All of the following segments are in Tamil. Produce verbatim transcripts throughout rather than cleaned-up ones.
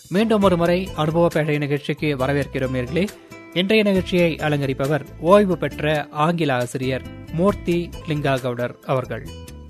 மீண்டும் ஒரு முறை அனுபவ பேழை நிகழ்ச்சிக்கு வரவேற்கிறோம் நேர்களே. இன்றைய நிகழ்ச்சியை அலங்கரிப்பவர் ஓய்வு பெற்ற ஆங்கில ஆசிரியர் மூர்த்தி லிங்கா கவுடர் அவர்கள்.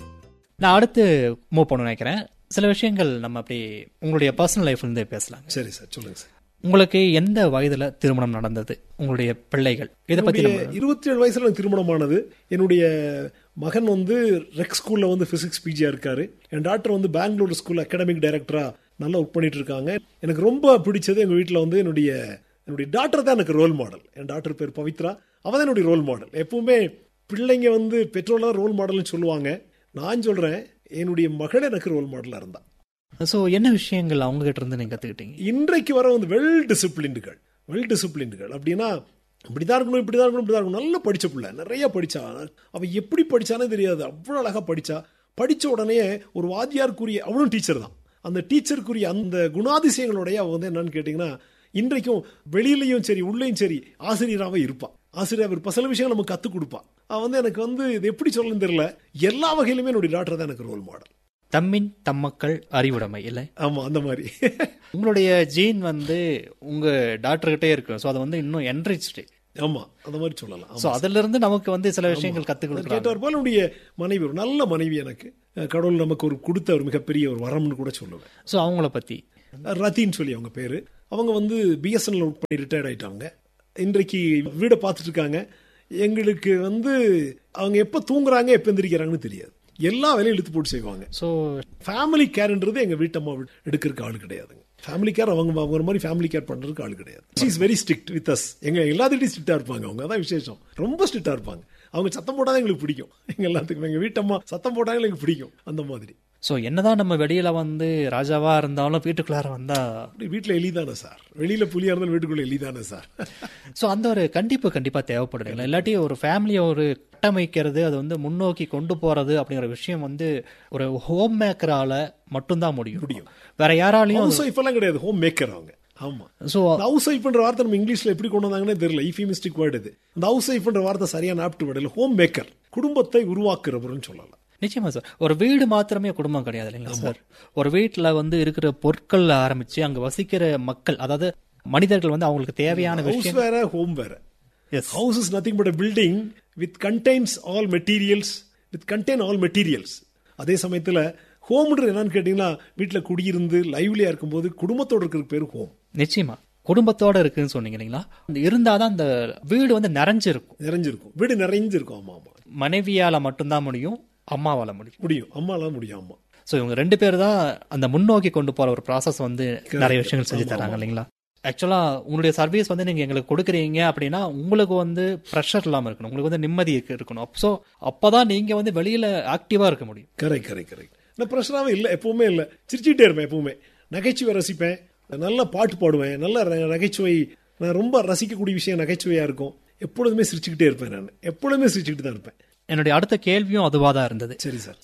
நான் அடுத்து மூவ் பண்ண நினைக்கிறேன். சில விஷயங்கள் நம்ம அப்படி உங்களுடைய பர்சனல் லைஃப்ல இருந்து பேசலாம். சரி சார், சொல்லுங்க சார். உங்களுக்கு எந்த வயதுல திருமணம் நடந்தது? உங்களுடைய பிள்ளைகள் இதை பத்தி? இருபத்தி ஏழு வயசுல எனக்கு திருமணமானது. என்னுடைய மகன் வந்து ரெக் ஸ்கூல்ல வந்து பிசிக்ஸ் பிஜியா இருக்காரு. என் டாக்டர் வந்து பெங்களூர் ஸ்கூல் அகாடமிக் டைரக்டரா நல்லா ஒர்க் பண்ணிட்டு இருக்காங்க. எனக்கு ரொம்ப பிடிச்சது எங்க வீட்டுல வந்து என்னுடைய என்னுடைய டாக்டர் தான் எனக்கு ரோல் மாடல். என் டாக்டர் பேர் பவித்ரா, அவன் தான் என்னுடைய ரோல் மாடல். எப்பவுமே பிள்ளைங்க வந்து பெற்றோர் தான் ரோல் மாடல்னு சொல்லுவாங்க. நான் சொல்றேன், என்னுடைய மகள் எனக்கு ரோல் மாடலா இருந்தா. சோ என்ன விஷயங்கள் அவங்க கிட்ட இருந்து நீங்க கத்துக்கிட்டீங்க? இன்றைக்கு வர வந்து வெல் டிசிப்ளின்டுகள் வெல் டிசிப்ளின்டுகள் அப்படின்னா இப்படிதான் இருக்கணும், இப்படிதான் இருக்கணும், இப்படிதான் இருக்கணும். நல்லா படிச்ச பிள்ளை, நிறைய படிச்சா. அவ எப்படி படிச்சானே தெரியாது, அவ்வளவு அழகா படிச்சா. படிச்ச உடனே ஒரு வாத்தியாருக்குரிய, அவளும் டீச்சர் தான், அந்த டீச்சருக்குரிய அந்த குணாதிசயங்களுடைய அவ வந்து என்னன்னு கேட்டீங்கன்னா, இன்றைக்கும் வெளியிலையும் சரி உள்ளேயும் சரி ஆசிரியராகவே இருப்பான். ஆசிரியராக இருப்பா, சில விஷயங்கள் நமக்கு கற்றுக் கொடுப்பான். அவன் வந்து எனக்கு வந்து இது எப்படி சொல்லணும்னு தெரியல, எல்லா வகையிலுமே என்னுடைய டாக்டர் தான் எனக்கு ரோல் மாடல். தம்மின் தம்மக்கள் அறிவுடைமை இல்லை? ஆமா, அந்த மாதிரி. உங்களுடைய ஜீன் வந்து உங்க டாக்டர் கிட்டே இருக்கு. ஸோ அதை வந்து இன்னும் என்ரிச்டு. ஆமா, அந்த மாதிரி சொல்லலாம். ஸோ அதுல இருந்து நமக்கு வந்து சில விஷயங்கள் கற்றுக் கொடுக்கலாம். கேட்டார் போல என்னுடைய மனைவி ஒரு நல்ல மனைவி, எனக்கு கடவுள் நமக்கு ஒரு கொடுத்த ஒரு மிகப்பெரிய ஒரு வரம்னு கூட சொல்லுவேன். ஸோ அவங்கள பத்தி ரத்தின்னு சொல்லி அவங்க பேரு. அவங்க வந்து பிஎஸ்என்எல் ஒர்க் பண்ணி ரிட்டையர்ட் ஆயிட்டாங்க. இன்றைக்கு வீடை பார்த்துட்டு இருக்காங்க. எங்களுக்கு வந்து அவங்க எப்ப தூங்குறாங்க எப்ப எந்திரிக்கிறாங்கன்னு தெரியாது. எல்லா வேலையும் இழுத்து போட்டு செய்வாங்க. ஸோ ஃபேமிலி கேர்ன்றது எங்க வீட்டம்மா எடுக்கிறதுக்கு ஆள் கிடையாதுங்க. ஃபேமிலி கேர் அவங்க அவங்க மாதிரி ஃபேமிலி கேர் பண்றதுக்கு ஆள் கிடையாது. She is very strict with us. எங்க எல்லாத்துக்கிட்டையும் ஸ்ட்ரிக்டா இருப்பாங்க. அவங்க அதான் விசேஷம், ரொம்ப ஸ்ட்ரிக்டா இருப்பாங்க. அவங்க சத்தம் போட்டாதான் எங்களுக்கு பிடிக்கும். எங்க எல்லாத்துக்கும் எங்க வீட்டம்மா சத்தம் போட்டாங்க எங்களுக்கு பிடிக்கும், அந்த மாதிரி. ஸோ என்னதான் நம்ம வெளியில வந்து ராஜாவா இருந்தாலும் வீட்டுக்குள்ளார வந்தா வீட்டுல எளிதானே சார், வெளியில புலியா இருந்தாலும் வீட்டுக்குள்ள எளிதானே சார். ஸோ அந்த ஒரு கண்டிப்பு கண்டிப்பா தேவைப்படுதுங்களா? இல்லாட்டி ஒரு ஃபேமிலியை ஒரு கட்டமைக்கிறது, அது வந்து முன்னோக்கி கொண்டு போறது அப்படிங்கிற விஷயம் வந்து ஒரு ஹோம் மேக்கரால மட்டும்தான் முடியும் முடியும் வேற யாராலையும். ஹவுஸ் ஒய்ஃப் எல்லாம் கிடையாது, ஹோம் மேக்கர் அவங்க. ஆமா. சோ ஹவுஸ் ஒய்ஃப்ன்ற வார்த்தை நம்ம இங்கிலீஷ்ல எப்படி கொண்டு வந்தாங்கன்னே தெரியல. ஈஃபிமிஸ்டிக் வேர்டு இது. அந்த ஹவுஸ் ஒய்ஃப்ன்ற வார்த்தை சரியான ஆப்ட் வேர்டு இல்ல. ஹோம் மேக்கர், குடும்பத்தை உருவாக்குறவர்னு சொல்லலாம். நிச்சயமா சார். ஒரு வீடு மாத்திரமே குடும்பம் கிடையாது இல்லைங்களா சார்? ஒரு வீட்டுல வந்து இருக்கிற பொருட்கள் ஆரம்பிச்சு அங்க வசிக்கிற மக்கள், அதாவது மனிதர்கள் வந்து அவங்களுக்கு தேவையான விஷயம் வேற, ஹோம் வேற. House is nothing but a building with contains all materials, with contain all materials. அதே சமயத்துல ஹோம்ன்றது என்னன்னு கேட்டீங்கன்னா, வீட்டுல குடியிருந்து லைவ்லியா இருக்கும்போது குடும்பத்தோட இருக்கிற பேரு ஹோம். நிச்சயமா குடும்பத்தோட இருக்குன்னு சொன்னீங்க இல்லைங்களா? இருந்தாதான் அந்த வீடு வந்து நிறைஞ்சிருக்கும். நிறைஞ்சிருக்கும் வீடு நிறைஞ்சிருக்கும். ஆமா ஆமா. மனைவியால மட்டும்தான் முடியும், அம்மாவால முடியும் முடியும் அம்மாவால முடியும். ஆமா. ஸோ இவங்க ரெண்டு பேர் தான் அந்த முன்னோக்கி கொண்டு போற ஒரு ப்ராசஸ் வந்து நிறைய விஷயங்கள் செஞ்சு தராங்க இல்லைங்களா? ஆக்சுவலா உங்களுடைய சர்வீஸ் வந்து நீங்க எங்களுக்கு கொடுக்குறீங்க அப்படின்னா உங்களுக்கு வந்து ப்ரெஷர் இல்லாம இருக்கணும், உங்களுக்கு வந்து நிம்மதி இருக்கணும். ஸோ அப்பதான் நீங்க வந்து வெளியில ஆக்டிவா இருக்க முடியும். Correct correct correct. நான் ப்ரெஷராகவே இல்லை, எப்பவுமே இல்லை. சிரிச்சுட்டே இருப்பேன் எப்பவுமே. நகைச்சுவை ரசிப்பேன், நல்ல பாட்டு பாடுவேன், நல்ல நகைச்சுவை. நான் ரொம்ப ரசிக்கக்கூடிய விஷயம் நகைச்சுவையா இருக்கும். எப்பொழுதுமே சிரிச்சுக்கிட்டே இருப்பேன். நான் எப்பொழுதுமே சிரிச்சுக்கிட்டு தான் இருப்பேன். என்னுடைய அடுத்த கேள்வியும் அதுவா தான் இருந்தது. சரி சார்.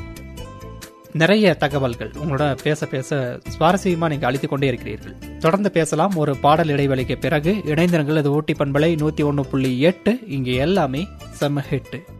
நிறைய தகவல்கள் உங்களோட பேச பேச சுவாரஸ்யமா நீங்க அளித்துக் கொண்டே இருக்கிறீர்கள். தொடர்ந்து பேசலாம் ஒரு பாடல் இடைவெளிக்கு பிறகு. இணைந்திருங்கள். இது ஊட்டி பண்பலை நூத்தி ஒன்னு புள்ளி எட்டு. இங்கே எல்லாமே செம்ம ஹிட்.